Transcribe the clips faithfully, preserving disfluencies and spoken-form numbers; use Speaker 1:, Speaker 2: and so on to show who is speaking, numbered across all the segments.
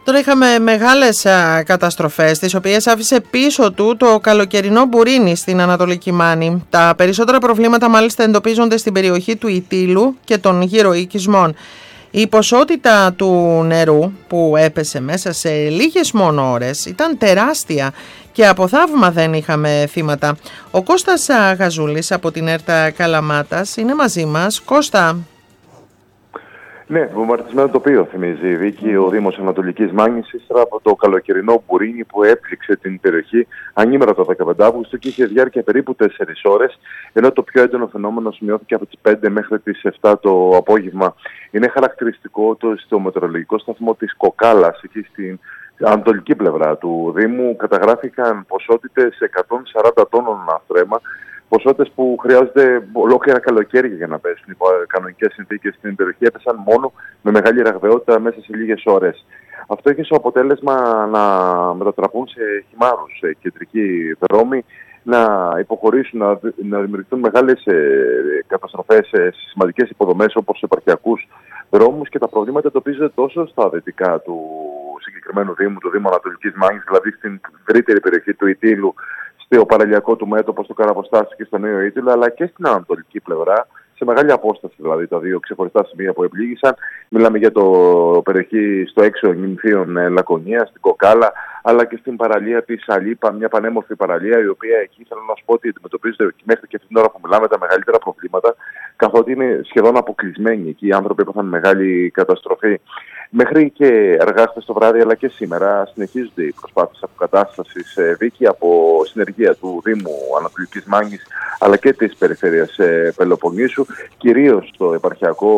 Speaker 1: Τώρα είχαμε μεγάλες α, καταστροφές, τις οποίες άφησε πίσω του το καλοκαιρινό μπουρίνι στην Ανατολική Μάνη. Τα περισσότερα προβλήματα μάλιστα εντοπίζονται στην περιοχή του Ιτήλου και των γύρω οικισμών. Η ποσότητα του νερού που έπεσε μέσα σε λίγες μόνο ώρες ήταν τεράστια και από θαύμα δεν είχαμε θύματα. Ο Κώστας Γαζούλης από την ΕΡΤΑ Καλαμάτας είναι μαζί μας. Κώστα.
Speaker 2: Ναι, βομβαρδισμένο τοπίο θυμίζει η Βίκη, ο Δήμος Ανατολικής Μάνης, ύστερα από το καλοκαιρινό μπουρίνι που έπληξε την περιοχή ανήμερα το δεκαπέντε Αυγούστου και είχε διάρκεια περίπου τέσσερις ώρες, ενώ το πιο έντονο φαινόμενο σημειώθηκε από τις πέντε μέχρι τις επτά το απόγευμα. Είναι χαρακτηριστικό το στο μετεωρολογικό σταθμό της Κοκάλας, εκεί στην ανατολική πλευρά του Δήμου, καταγράφηκαν ποσότητες εκατόν σαράντα τόνων αστρέμα, ποσότητες που χρειάζονται ολόκληρα καλοκαίρια για να πέσουν. Οι κανονικές συνθήκες στην περιοχή έπεσαν μόνο με μεγάλη ραγδαιότητα μέσα σε λίγες ώρες. Αυτό έχει ως αποτέλεσμα να μετατραπούν σε χυμάρους σε κεντρικοί δρόμοι, να υποχωρήσουν, να, να δημιουργηθούν μεγάλες ε, καταστροφές σε σημαντικές υποδομές όπως σε επαρχιακούς δρόμους, και τα προβλήματα εντοπίζονται τόσο στα δυτικά του συγκεκριμένου Δήμου, του Δήμου Ανατολικής Μάνης, δηλαδή στην ευρύτερη περιοχή του Ιτήλου, στο παραλιακό του μέτωπο, στο Καραποστάσιο και στο Νέο Ήτυλο, αλλά και στην ανατολική πλευρά, σε μεγάλη απόσταση δηλαδή τα δύο ξεχωριστά σημεία που επλήγησαν. Μιλάμε για το περιοχή στο έξω νυμφίων ε, Λακωνία, στην Κοκάλα, αλλά και στην παραλία της Αλίπα, μια πανέμορφη παραλία, η οποία εκεί θέλω να σου πω ότι αντιμετωπίζεται μέχρι και αυτή την ώρα που μιλάμε τα μεγαλύτερα προβλήματα, καθότι είναι σχεδόν αποκλεισμένοι. Εκεί οι άνθρωποι έπαθαν μεγάλη καταστροφή. Μέχρι και αργά χθες το βράδυ, αλλά και σήμερα, συνεχίζονται οι προσπάθειες αποκατάστασης ε, Βίκη από συνεργεία του Δήμου Ανατολικής Μάνης αλλά και της περιφέρειας ε, Πελοποννήσου, κυρίως στο επαρχιακό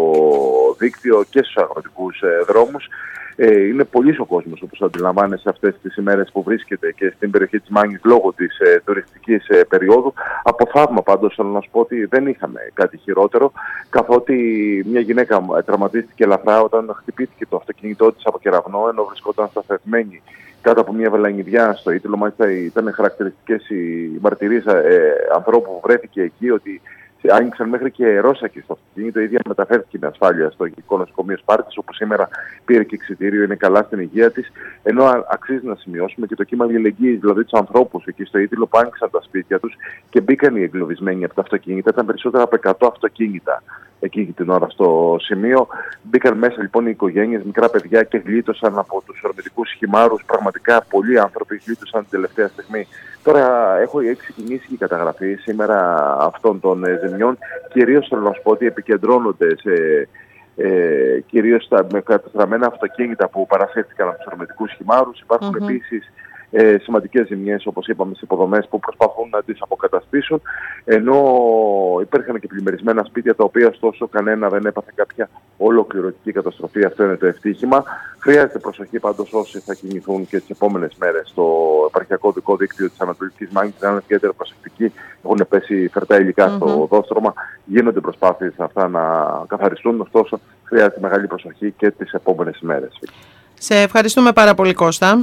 Speaker 2: δίκτυο και στους αγροτικούς ε, δρόμους. Ε, είναι πολύς ο κόσμος, όπως αντιλαμβάνεσαι, αυτές τις ημέρες που βρίσκεται και στην περιοχή της Μάνης λόγω της ε, τουριστικής ε, περίοδου. Από θαύμα πάντως θέλω να σου πω ότι δεν είχαμε κάτι χειρότερο, καθότι μια γυναίκα τραυματίστηκε ελαφρά όταν χτυπήθηκε το αυτοκίνητό της από κεραυνό, ενώ βρισκόταν σταθερμένη κάτω από μια βελανιδιά στο Ήτυλο. Μάλιστα ήταν χαρακτηριστικές οι μαρτυρίες ε, ανθρώπου που βρέθηκε εκεί, ότι άνοιξαν μέχρι και ρόσακι στο αυτοκίνητο. Η ίδια μεταφέρθηκε με ασφάλεια στο Γενικό Νοσοκομείο Σπάρτης, όπου σήμερα πήρε και εξιτήριο, είναι καλά στην υγεία της. Ενώ αξίζει να σημειώσουμε και το κύμα αλληλεγγύης, δηλαδή τους ανθρώπους εκεί στο Ήτυλο που άνοιξαν τα σπίτια τους και μπήκαν οι εγκλωβισμένοι από τα αυτοκίνητα. Ήταν περισσότερα από εκατό αυτοκίνητα εκεί την ώρα στο σημείο. Μπήκαν μέσα λοιπόν οι οικογένειες, μικρά παιδιά, και γλίτωσαν από τους ορμητικούς χυμάρους. Πραγματικά πολλοί άνθρωποι γλίτωσαν την τελευταία στιγμή. Τώρα έχω ξεκινήσει η καταγραφή σήμερα αυτών των ε, ζημιών. Κυρίως θέλω να σου πω ότι επικεντρώνονται σε ε, κυρίως στα με καταστραμμένα αυτοκίνητα που παρασύρθηκαν από τους ορμητικούς χυμάρους. Υπάρχουν mm-hmm. επίσης Ε, σημαντικές ζημιές, όπως είπαμε, σε υποδομές που προσπαθούν να τις αποκαταστήσουν, ενώ υπήρχαν και πλημμυρισμένα σπίτια, τα οποία ωστόσο κανένα δεν έπαθε κάποια ολοκληρωτική καταστροφή. Αυτό είναι το ευτύχημα. Χρειάζεται προσοχή πάντως όσοι θα κινηθούν και τις επόμενες μέρες στο επαρχιακό δικό δίκτυο της Ανατολικής Μάνης. Να είναι ιδιαίτερα προσεκτικοί. Έχουν πέσει φερτά υλικά mm-hmm. στο δόστρωμα. Γίνονται προσπάθειες αυτά να καθαριστούν, ωστόσο χρειάζεται μεγάλη προσοχή και τις επόμενες μέρες.
Speaker 1: Σε ευχαριστούμε πάρα πολύ, Κώστα.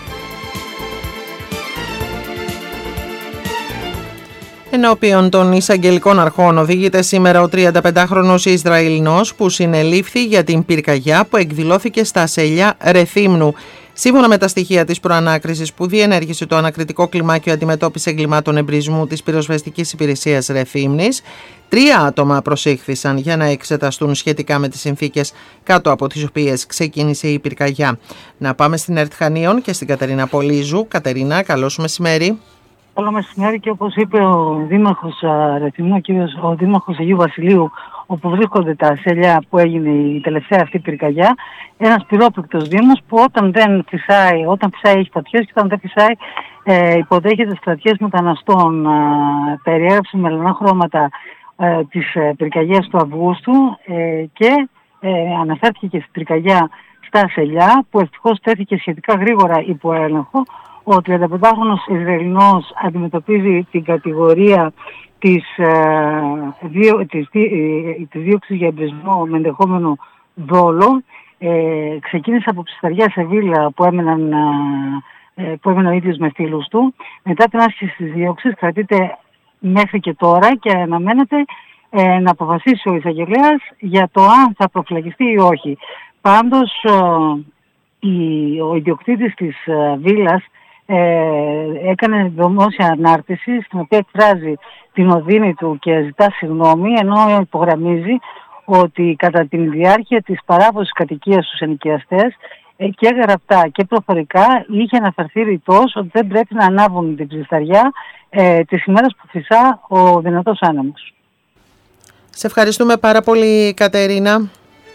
Speaker 1: Ενώπιον των εισαγγελικών αρχών οδηγείται σήμερα ο τριανταπεντάχρονος Ισραηλινός που συνελήφθη για την πυρκαγιά που εκδηλώθηκε στα Ασελιά Ρεθύμνου. Σύμφωνα με τα στοιχεία της προανάκρισης που διενέργησε το ανακριτικό κλιμάκιο αντιμετώπιση εγκλημάτων εμπρισμού της πυροσβεστικής υπηρεσίας Ρεθύμνης, τρία άτομα προσήχθησαν για να εξεταστούν σχετικά με τις συνθήκες κάτω από τις οποίες ξεκίνησε η πυρκαγιά. Να πάμε στην ΕΡΤ Χανίων και στην Κατερίνα Πολύζου. Κατερίνα, καλώς μεσημέρι.
Speaker 3: Καλό μεσημέρι, και όπως είπε ο Δήμαρχος Ρεθύμνου, ο Δήμαρχος Αγίου Βασιλείου, όπου βρίσκονται τα ασέλια που έγινε η τελευταία αυτή πυρκαγιά, ένας πυρόπληκτος Δήμος που όταν δεν φυσάει, όταν φυσάει έχει στρατιές, και όταν δεν φυσάει ε, υποδέχεται στρατιές μεταναστών. Ε, περιέγραψε με λανά χρώματα ε, τις ε, πυρκαγιές του Αυγούστου ε, και ε, αναφέρθηκε και στην πυρκαγιά στα ασέλια, που ευτυχώς τέθηκε σχετικά γρήγορα υπό έλεγχο. Ο τριανταπεντάχρονος Ισραηλινός αντιμετωπίζει την κατηγορία της, ε, δίω, της, ε, της δίωξης για εμπρισμό με ενδεχόμενο δόλο. Ε, ξεκίνησε από ψισταριά σε βίλα που έμεναν, ε, που έμενε ο ίδιος με φίλους του. Μετά την άσκηση της δίωξης κρατείται μέχρι και τώρα και αναμένεται ε, να αποφασίσει ο εισαγγελέας για το αν θα προφυλακιστεί ή όχι. Πάντως, ε, η, ο ιδιοκτήτης της uh, βίλας ε, έκανε δημόσια ανάρτηση στην οποία εκφράζει την οδύνη του και ζητά συγγνώμη, ενώ υπογραμμίζει ότι κατά τη διάρκεια της παράδοσης κατοικίας στους ενοικιαστές ε, και γραπτά και προφορικά είχε αναφερθεί ρητός ότι δεν πρέπει να ανάβουν την ψισταριά ε, τις ημέρες που φυσά ο δυνατός άνεμος.
Speaker 1: Σε ευχαριστούμε πάρα πολύ, Κατερίνα.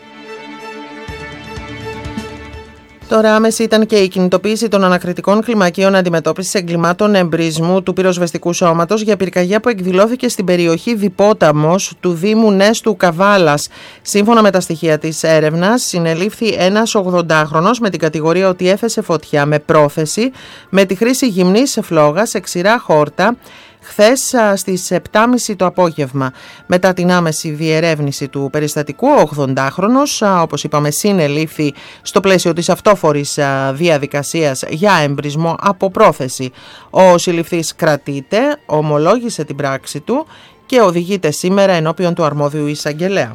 Speaker 1: Τώρα άμεση ήταν και η κινητοποίηση των ανακριτικών κλιμακίων αντιμετώπισης εγκλημάτων εμπρισμού του πυροσβεστικού σώματος για πυρκαγιά που εκδηλώθηκε στην περιοχή Διπόταμος του Δήμου Νέστου Καβάλας. Σύμφωνα με τα στοιχεία της έρευνας, συνελήφθη ένας ογδοντάχρονος με την κατηγορία ότι έθεσε φωτιά με πρόθεση με τη χρήση γυμνής φλόγας σε ξηρά χόρτα χθες στις επτά και μισή το απόγευμα. Μετά την άμεση διερεύνηση του περιστατικού, ο ογδοντάχρονος, όπως είπαμε, συνελήφθη στο πλαίσιο της αυτόφορης διαδικασίας για εμπρισμό από πρόθεση. Ο συλληφθής κρατείται, ομολόγησε την πράξη του και οδηγείται σήμερα ενώπιον του αρμόδιου εισαγγελέα.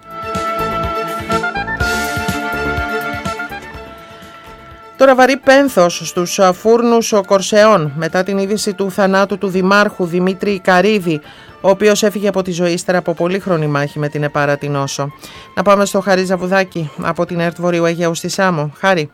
Speaker 1: Τώρα βαρύ πένθος στους φούρνους Κορσεών μετά την είδηση του θανάτου του Δημάρχου Δημήτρη Καρίδη, ο οποίος έφυγε από τη ζωή ύστερα από πολύχρονη μάχη με την ΕΠΑΡΑ την Όσο. Να πάμε στο Χαρί Ζαβουδάκη από την ΕΡΤ Βορείου Αιγαίου στη Σάμο. Χάρη.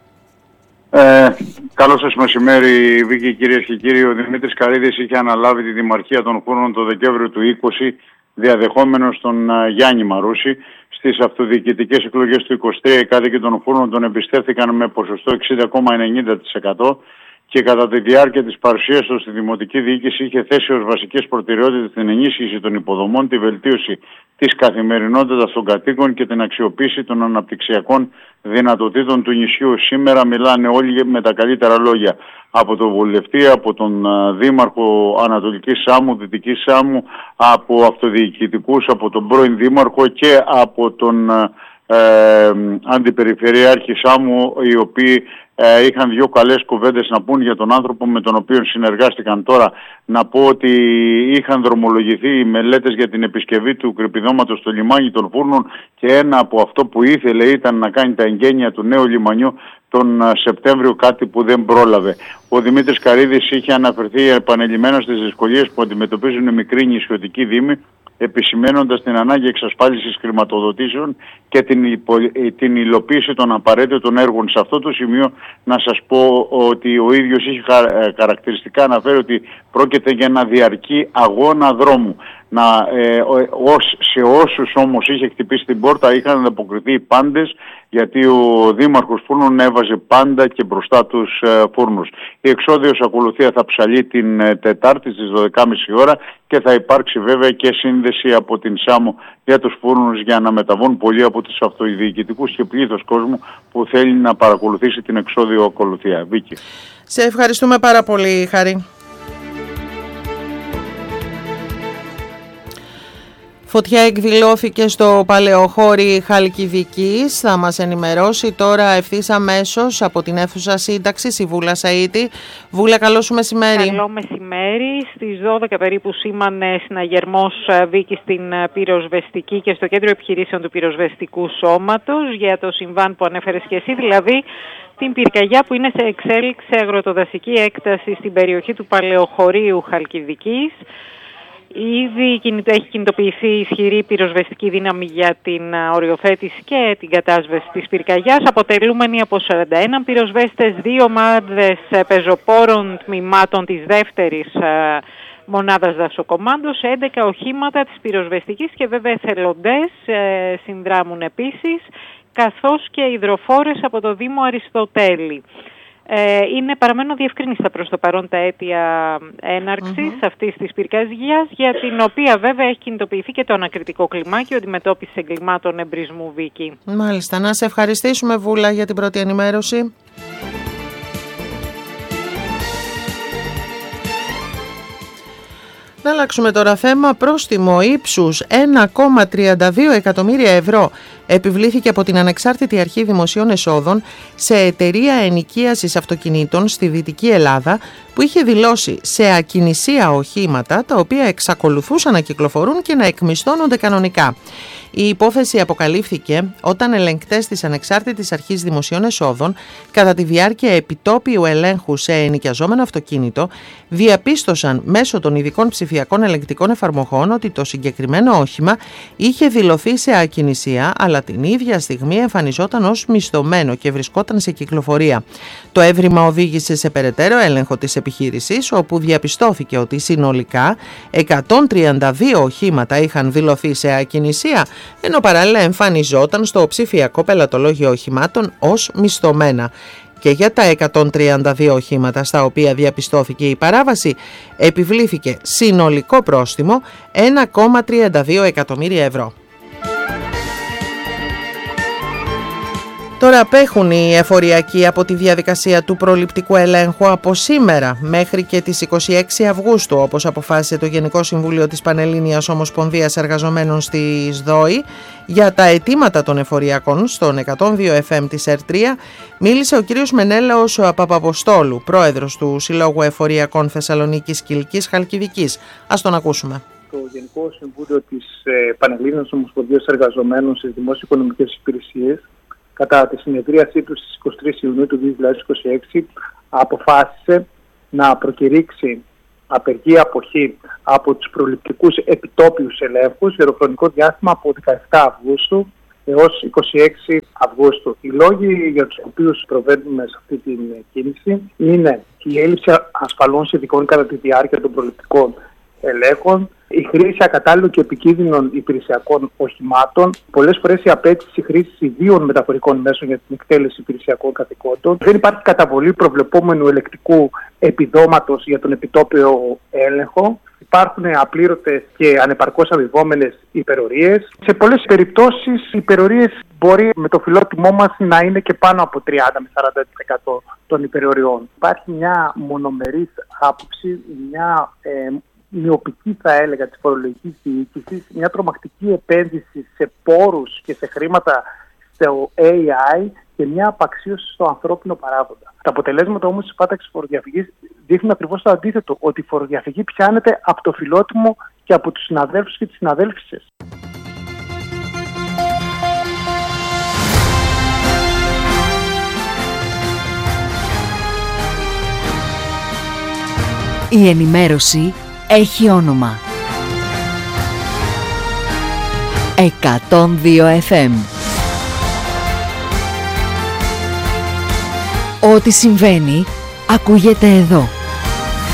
Speaker 4: Ε, καλό σας μεσημέρι, Βίκη, κυρίες και κύριοι. Ο Δημήτρης Καρίδης είχε αναλάβει τη Δημαρχία των Φούρνων το Δεκέμβριο του είκοσι, διαδεχόμενος τον uh, Γιάννη Μαρούση. Στις αυτοδιοικητικές εκλογές του είκοσι τρία οι κάτοικοι των Φούρνων τον εμπιστεύθηκαν με ποσοστό εξήντα κόμμα ενενήντα τοις εκατό και κατά τη διάρκεια της παρουσίας του στη Δημοτική Διοίκηση είχε θέσει ως βασικές προτεραιότητες την ενίσχυση των υποδομών, τη βελτίωση της καθημερινότητας των κατοίκων και την αξιοποίηση των αναπτυξιακών δυνατοτήτων του νησιού. Σήμερα μιλάνε όλοι με τα καλύτερα λόγια. Από τον βουλευτή, από τον Δήμαρχο Ανατολικής Σάμου, Δυτικής Σάμου, από αυτοδιοικητικούς, από τον πρώην Δήμαρχο και από τον ε, Αντιπεριφερειάρχη Σάμου, οι οποίοι ε, είχαν δύο καλές κουβέντες να πούν για τον άνθρωπο με τον οποίο συνεργάστηκαν. Τώρα να πω ότι είχαν δρομολογηθεί οι μελέτες για την επισκευή του κρυπηδώματος στο λιμάνι των Φούρνων και ένα από αυτό που ήθελε ήταν να κάνει τα εγγένεια του νέου λιμανιού τον Σεπτέμβριο, κάτι που δεν πρόλαβε. Ο Δημήτρης Καρίδης είχε αναφερθεί επανειλημμένα στις δυσκολίες που αντιμετωπίζουν οι μικροί νησιωτικοί δήμοι, επισημαίνοντας την ανάγκη εξασφάλισης χρηματοδοτήσεων και την, υπο... την υλοποίηση των απαραίτητων έργων. Σε αυτό το σημείο να σας πω ότι ο ίδιος είχε χαρακτηριστικά αναφέρει ότι πρόκειται για ένα διαρκή αγώνα δρόμου. Να, ε, ως, σε όσους όμως είχε χτυπήσει την πόρτα είχαν ανταποκριθεί οι πάντες, γιατί ο Δήμαρχος Φούρνων έβαζε πάντα και μπροστά τους ε, φούρνους. Η εξόδιος ακολουθία θα ψαλεί την ε, Τετάρτη στις δώδεκα και μισή ώρα και θα υπάρξει βέβαια και σύνδεση από την Σάμο για τους φούρνους για να μεταβούν πολλοί από τους αυτοδιοικητικούς και πλήθος κόσμου που θέλει να παρακολουθήσει την εξόδιο ακολουθία. Βίκη.
Speaker 1: Σε ευχαριστούμε πάρα πολύ, Χαρή. Φωτιά εκδηλώθηκε στο Παλαιοχώρι Χαλκιδικής. Θα μας ενημερώσει τώρα ευθύς αμέσως από την αίθουσα σύνταξης η Βούλα Σαΐτη. Βούλα, καλό σου μεσημέρι.
Speaker 5: Καλό μεσημέρι. Στις δώδεκα περίπου σήμανε συναγερμός, Βίκη, στην πυροσβεστική και στο κέντρο επιχειρήσεων του πυροσβεστικού σώματος για το συμβάν που ανέφερες και εσύ, δηλαδή την πυρκαγιά που είναι σε εξέλιξη σε αγροτοδασική έκταση στην περιοχή του Παλαιοχωρίου Χαλκιδικής. Ήδη έχει κινητοποιηθεί ισχυρή πυροσβεστική δύναμη για την οριοθέτηση και την κατάσβεση της πυρκαγιάς, αποτελούμενοι από σαράντα ένα πυροσβέστες, δύο ομάδες πεζοπόρων τμήματων της δεύτερης μονάδας δασοκομάντος, έντεκα οχήματα της πυροσβεστικής και βέβαια εθελοντές συνδράμουν επίσης, καθώς και υδροφόρες από το Δήμο Αριστοτέλη. Ε, είναι παραμένω διευκρίνιστα προς το παρόν τα αίτια έναρξης mm-hmm. αυτής της πυρκαγιάς, για την οποία βέβαια έχει κινητοποιηθεί και το ανακριτικό κλιμάκιο αντιμετώπισης εγκλημάτων εμπρισμού, Βίκη.
Speaker 1: Μάλιστα. Να σε ευχαριστήσουμε, Βούλα, για την πρώτη ενημέρωση. Να αλλάξουμε τώρα θέμα. Πρόστιμο ύψους ένα κόμμα τριάντα δύο εκατομμύρια ευρώ επιβλήθηκε από την Ανεξάρτητη Αρχή Δημοσίων Εσόδων σε εταιρεία ενοικίασης αυτοκινήτων στη Δυτική Ελλάδα που είχε δηλώσει σε ακινησία οχήματα τα οποία εξακολουθούσαν να κυκλοφορούν και να εκμισθώνονται κανονικά. Η υπόθεση αποκαλύφθηκε όταν ελεγκτές της Ανεξάρτητης Αρχής Δημοσίων Εσόδων, κατά τη διάρκεια επιτόπιου ελέγχου σε ενοικιαζόμενο αυτοκίνητο, διαπίστωσαν μέσω των ειδικών ψηφιακών ελεγκτικών εφαρμογών ότι το συγκεκριμένο όχημα είχε δηλωθεί σε ακινησία, αλλά την ίδια στιγμή εμφανιζόταν ως μισθωμένο και βρισκόταν σε κυκλοφορία. Το έβριμα οδήγησε σε περαιτέρω έλεγχο της επιχείρησης, όπου διαπιστώθηκε ότι συνολικά εκατόν τριάντα δύο οχήματα είχαν δηλωθεί σε ακινησία, ενώ παράλληλα εμφανιζόταν στο ψηφιακό πελατολόγιο οχημάτων ως μισθωμένα. Και για τα εκατόν τριάντα δύο οχήματα στα οποία διαπιστώθηκε η παράβαση, επιβλήθηκε συνολικό πρόστιμο ένα κόμμα τριάντα δύο εκατομμύρια ευρώ. Τώρα απέχουν οι εφοριακοί από τη διαδικασία του προληπτικού ελέγχου από σήμερα μέχρι και τις είκοσι έξι Αυγούστου, όπως αποφάσισε το Γενικό Συμβούλιο της Πανελλήνιας Ομοσπονδίας Εργαζομένων στη ΣΔΟΗ. Για τα αιτήματα των εφοριακών στον εκατόν δύο εφ εμ της ΕΡ τρία μίλησε ο κύριος Μενέλαος Παπαποστόλου, πρόεδρος του Συλλόγου Εφοριακών Θεσσαλονίκης Κιλκής Χαλκιδικής. Ας τον ακούσουμε.
Speaker 6: Το Γενικό Συμβούλιο της Πανελλήνιας Ομοσπονδίας Εργαζομένων στις Δημόσιο-Οικονομικές Υπηρεσίες, κατά τη συνεδρίασή του στις εικοστή τρίτη Ιουνίου του δύο χιλιάδες είκοσι έξι, αποφάσισε να προκηρύξει απεργία αποχή από τους προληπτικούς επιτόπιους ελέγχους για το χρονικό διάστημα από δεκαεπτά Αυγούστου έως είκοσι έξι Αυγούστου. Οι λόγοι για τους οποίους προβαίνουμε σε αυτή την κίνηση είναι η έλλειψη ασφαλών συνθηκών κατά τη διάρκεια των προληπτικών ελέγχων, η χρήση ακατάλληλων και επικίνδυνων υπηρεσιακών οχημάτων, πολλές φορές η απέτηση χρήσης ιδίων μεταφορικών μέσων για την εκτέλεση υπηρεσιακών καθηκόντων. Δεν υπάρχει καταβολή προβλεπόμενου ελεκτικού επιδόματος για τον επιτόπιο έλεγχο. Υπάρχουν απλήρωτες και ανεπαρκώς αμοιβόμενες υπερορίες. Σε πολλές περιπτώσεις οι υπερορίες μπορεί με το φιλότιμό μας να είναι και πάνω από τριάντα με σαράντα τοις εκατό των υπερορειών. Υπάρχει μια μονομερής άποψη, μια ε, μειοπική θα έλεγα της φορολογικής διοίκησης, μια τρομακτική επένδυση σε πόρους και σε χρήματα στο έι άι και μια απαξίωση στο ανθρώπινο παράγοντα. Τα αποτελέσματα όμως της πάταξης φοροδιαφυγής δείχνουν ακριβώς το αντίθετο, ότι η φοροδιαφυγή πιάνεται από το φιλότιμο και από τους συναδέλφους και τις συναδέλφισες.
Speaker 7: Η ενημέρωση έχει όνομα. εκατόν δύο εφ εμ. Ό,τι συμβαίνει ακούγεται εδώ.